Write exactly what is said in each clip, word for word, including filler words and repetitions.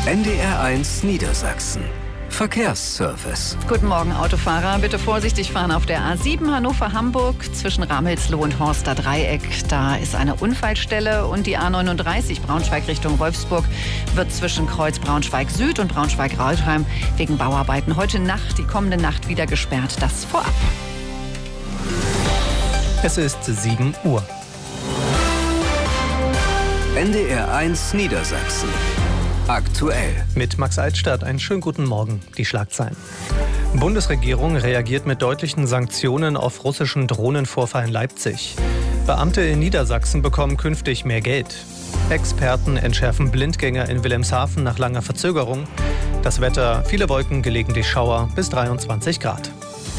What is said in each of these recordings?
N D R eins Niedersachsen. Verkehrsservice. Guten Morgen, Autofahrer. Bitte vorsichtig fahren auf der A sieben Hannover-Hamburg zwischen Ramelsloh und Horster Dreieck. Da ist eine Unfallstelle. Und die A neununddreißig Braunschweig Richtung Wolfsburg wird zwischen Kreuz Braunschweig Süd und Braunschweig-Rautheim wegen Bauarbeiten heute Nacht, die kommende Nacht wieder gesperrt. Das vorab. Es ist sieben Uhr. N D R eins Niedersachsen. Aktuell. Mit Max Altstadt einen schönen guten Morgen. Die Schlagzeilen. Bundesregierung reagiert mit deutlichen Sanktionen auf russischen Drohnenvorfall in Leipzig. Beamte in Niedersachsen bekommen künftig mehr Geld. Experten entschärfen Blindgänger in Wilhelmshaven nach langer Verzögerung. Das Wetter, viele Wolken, gelegentlich Schauer, bis dreiundzwanzig Grad.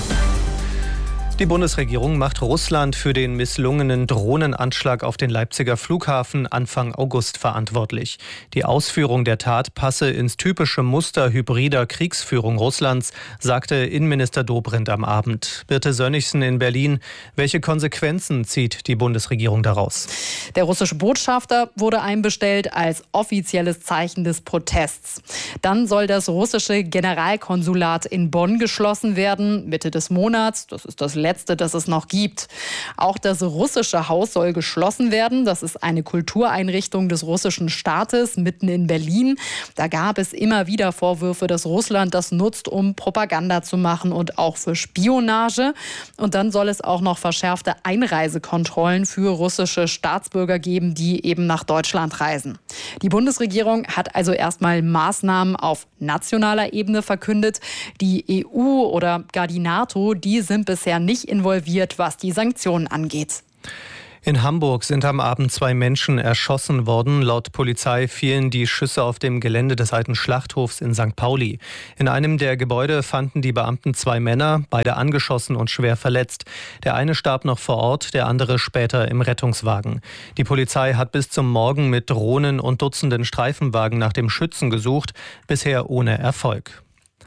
Die Bundesregierung macht Russland für den misslungenen Drohnenanschlag auf den Leipziger Flughafen Anfang August verantwortlich. Die Ausführung der Tat passe ins typische Muster hybrider Kriegsführung Russlands, sagte Innenminister Dobrindt am Abend. Birte Sönnigsen in Berlin. Welche Konsequenzen zieht die Bundesregierung daraus? Der russische Botschafter wurde einbestellt als offizielles Zeichen des Protests. Dann soll das russische Generalkonsulat in Bonn geschlossen werden, Mitte des Monats. Das ist das letzte, das es noch gibt. Auch das russische Haus soll geschlossen werden. Das ist eine Kultureinrichtung des russischen Staates mitten in Berlin. Da gab es immer wieder Vorwürfe, dass Russland das nutzt, um Propaganda zu machen und auch für Spionage. Und dann soll es auch noch verschärfte Einreisekontrollen für russische Staatsbürger geben, die eben nach Deutschland reisen. Die Bundesregierung hat also erstmal Maßnahmen auf nationaler Ebene verkündet. Die E U oder gar die NATO, die sind bisher nicht involviert, was die Sanktionen angeht. In Hamburg sind am Abend zwei Menschen erschossen worden. Laut Polizei fielen die Schüsse auf dem Gelände des alten Schlachthofs in Sankt Pauli. In einem der Gebäude fanden die Beamten zwei Männer, beide angeschossen und schwer verletzt. Der eine starb noch vor Ort, der andere später im Rettungswagen. Die Polizei hat bis zum Morgen mit Drohnen und Dutzenden Streifenwagen nach dem Schützen gesucht, bisher ohne Erfolg.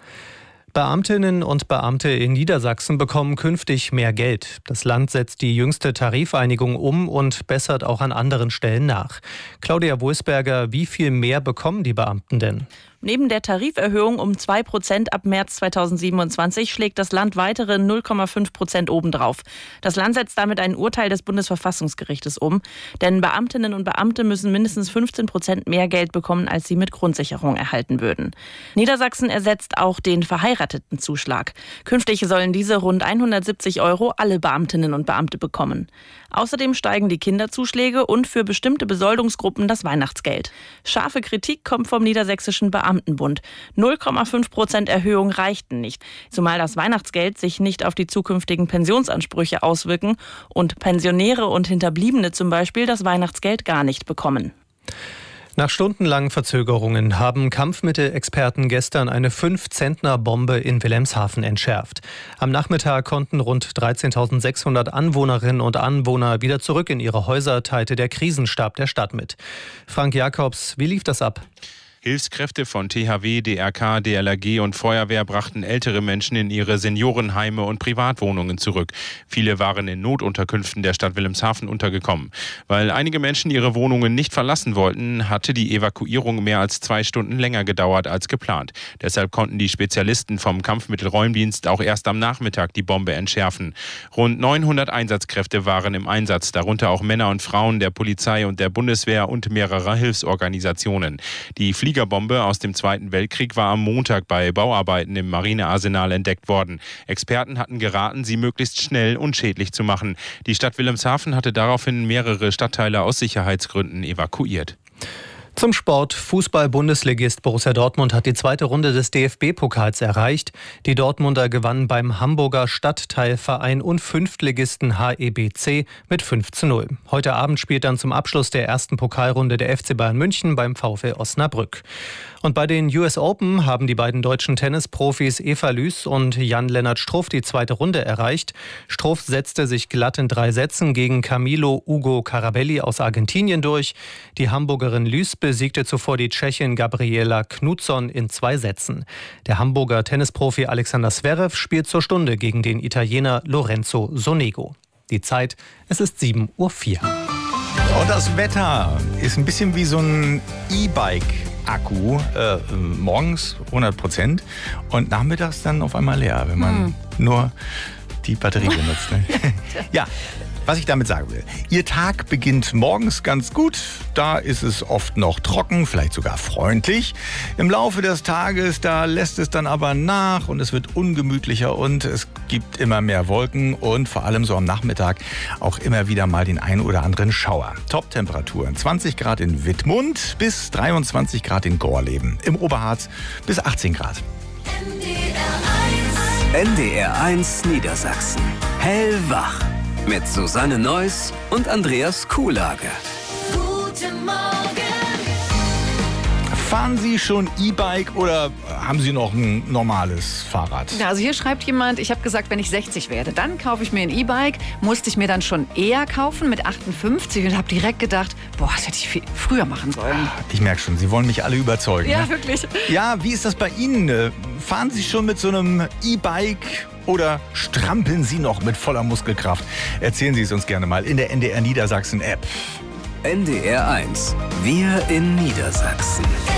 Beamtinnen und Beamte in Niedersachsen bekommen künftig mehr Geld. Das Land setzt die jüngste Tarifeinigung um und bessert auch an anderen Stellen nach. Claudia Wulsberger, wie viel mehr bekommen die Beamten denn? Neben der Tariferhöhung um zwei Prozent ab März zweitausendsiebenundzwanzig schlägt das Land weitere null Komma fünf Prozent obendrauf. Das Land setzt damit ein Urteil des Bundesverfassungsgerichtes um. Denn Beamtinnen und Beamte müssen mindestens fünfzehn Prozent mehr Geld bekommen, als sie mit Grundsicherung erhalten würden. Niedersachsen ersetzt auch den Verheiratetenzuschlag. Künftig sollen diese rund hundertsiebzig Euro alle Beamtinnen und Beamte bekommen. Außerdem steigen die Kinderzuschläge und für bestimmte Besoldungsgruppen das Weihnachtsgeld. Scharfe Kritik kommt vom Niedersächsischen Beamtenbund. null Komma fünf Prozent Erhöhung reichten nicht, zumal das Weihnachtsgeld sich nicht auf die zukünftigen Pensionsansprüche auswirken und Pensionäre und Hinterbliebene zum Beispiel das Weihnachtsgeld gar nicht bekommen. Nach stundenlangen Verzögerungen haben Kampfmittelexperten gestern eine fünf-Zentner-Bombe in Wilhelmshaven entschärft. Am Nachmittag konnten rund dreizehntausendsechshundert Anwohnerinnen und Anwohner wieder zurück in ihre Häuser, teilte der Krisenstab der Stadt mit. Frank Jakobs, wie lief das ab? Hilfskräfte von T H W, D R K, D L R G und Feuerwehr brachten ältere Menschen in ihre Seniorenheime und Privatwohnungen zurück. Viele waren in Notunterkünften der Stadt Wilhelmshaven untergekommen. Weil einige Menschen ihre Wohnungen nicht verlassen wollten, hatte die Evakuierung mehr als zwei Stunden länger gedauert als geplant. Deshalb konnten die Spezialisten vom Kampfmittelräumdienst auch erst am Nachmittag die Bombe entschärfen. Rund neunhundert Einsatzkräfte waren im Einsatz, darunter auch Männer und Frauen der Polizei und der Bundeswehr und mehrerer Hilfsorganisationen. Die Die Fliegerbombe aus dem Zweiten Weltkrieg war am Montag bei Bauarbeiten im Marinearsenal entdeckt worden. Experten hatten geraten, sie möglichst schnell unschädlich zu machen. Die Stadt Wilhelmshaven hatte daraufhin mehrere Stadtteile aus Sicherheitsgründen evakuiert. Zum Sport. Fußball-Bundesligist Borussia Dortmund hat die zweite Runde des D F B-Pokals erreicht. Die Dortmunder gewannen beim Hamburger Stadtteilverein und Fünftligisten H E B C mit fünf zu null. Heute Abend spielt dann zum Abschluss der ersten Pokalrunde der F C Bayern München beim VfL Osnabrück. Und bei den U S Open haben die beiden deutschen Tennisprofis Eva Lüß und Jan-Lennart Struff die zweite Runde erreicht. Struff setzte sich glatt in drei Sätzen gegen Camilo Ugo Carabelli aus Argentinien durch. Die Hamburgerin Lüß besiegte zuvor die Tschechin Gabriela Knutsson in zwei Sätzen. Der Hamburger Tennisprofi Alexander Zverev spielt zur Stunde gegen den Italiener Lorenzo Sonego. Die Zeit, es ist sieben Uhr vier. Und das Wetter ist ein bisschen wie so ein E-Bike. Akku. Äh, morgens hundert Prozent und nachmittags dann auf einmal leer, wenn man hm. nur die Batterie benutzt. Ne? Ja. Was ich damit sagen will, Ihr Tag beginnt morgens ganz gut, da ist es oft noch trocken, vielleicht sogar freundlich. Im Laufe des Tages, da lässt es dann aber nach und es wird ungemütlicher und es gibt immer mehr Wolken und vor allem so am Nachmittag auch immer wieder mal den ein oder anderen Schauer. Top-Temperaturen, zwanzig Grad in Wittmund bis dreiundzwanzig Grad in Gorleben, im Oberharz bis achtzehn Grad. N D R eins Niedersachsen. Hellwach. Mit Susanne Neuss und Andreas Kuhlage. Guten Morgen. Fahren Sie schon E-Bike oder haben Sie noch ein normales Fahrrad? Ja, also hier schreibt jemand, ich habe gesagt, wenn ich sechzig werde, dann kaufe ich mir ein E-Bike. Musste ich mir dann schon eher kaufen mit achtundfünfzig und habe direkt gedacht, boah, das hätte ich viel früher machen sollen. Ich merke schon, Sie wollen mich alle überzeugen. Ja, ne? wirklich. Ja, wie ist das bei Ihnen? Fahren Sie schon mit so einem E-Bike oder strampeln Sie noch mit voller Muskelkraft? Erzählen Sie es uns gerne mal in der N D R Niedersachsen App. N D R eins. Wir in Niedersachsen.